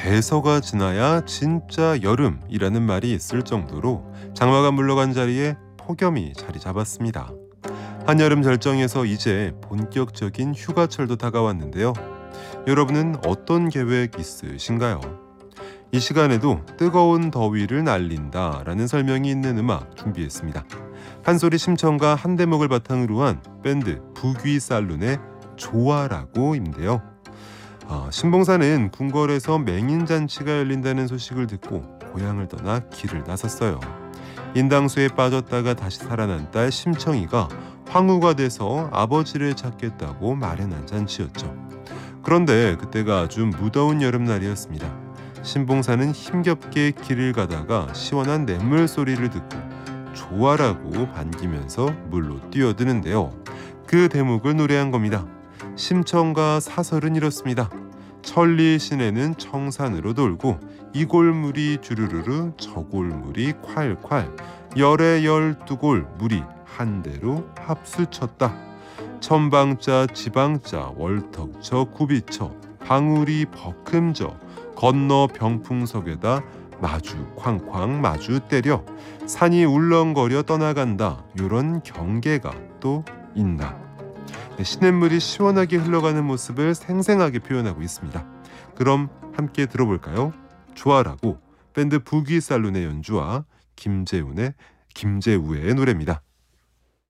대서가 지나야 진짜 여름이라는 말이 있을 정도로 장마가 물러간 자리에 폭염이 자리 잡았습니다. 한여름 절정에서 이제 본격적인 휴가철도 다가왔는데요. 여러분은 어떤 계획 있으신가요? 이 시간에도 뜨거운 더위를 날린다라는 설명이 있는 음악 준비했습니다. 판소리 심청과 한 대목을 바탕으로 한 밴드 부귀살룬의 좋아라고인데요. 신봉사는 궁궐에서 맹인잔치가 열린다는 소식을 듣고 고향을 떠나 길을 나섰어요. 인당수에 빠졌다가 다시 살아난 딸 심청이가 황후가 돼서 아버지를 찾겠다고 마련한 잔치였죠. 그런데 그때가 아주 무더운 여름날이었습니다. 신봉사는 힘겹게 길을 가다가 시원한 냇물 소리를 듣고 좋아라고 반기면서 물로 뛰어드는데요. 그 대목을 노래한 겁니다. 심청과 사설은 이렇습니다. 천리 시내는 청산으로 돌고 이 골물이 주르르르 저 골물이 콸콸 열에 12골 물이 한대로 합수쳤다. 천방자 지방자 월턱쳐 구비쳐 방울이 버금져 건너 병풍석에다 마주 쾅쾅 마주 때려 산이 울렁거려 떠나간다. 요런 경계가 또 있나. 시냇물이 시원하게 흘러가는 모습을 생생하게 표현하고 있습니다. 그럼 함께 들어볼까요? 좋아라고 밴드 부귀살룬의 연주와 김재우의 노래입니다.